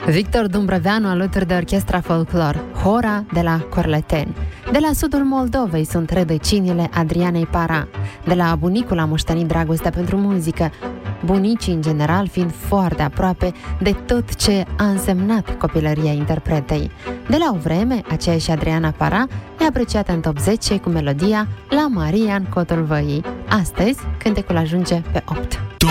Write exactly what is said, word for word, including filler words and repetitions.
Victor Dumbrăveanu alături de Orchestra Folklor, Hora de la Corleteni. De la sudul Moldovei sunt rădăcinile Adrianei Para. De la bunicul a moștenit dragostea pentru muzică, bunicii în general fiind foarte aproape de tot ce a însemnat copilăria interpretei. De la o vreme, aceeași Adriana Para e apreciată în top zece cu melodia La Maria în cotul văii. Astăzi, cântecul ajunge pe opt.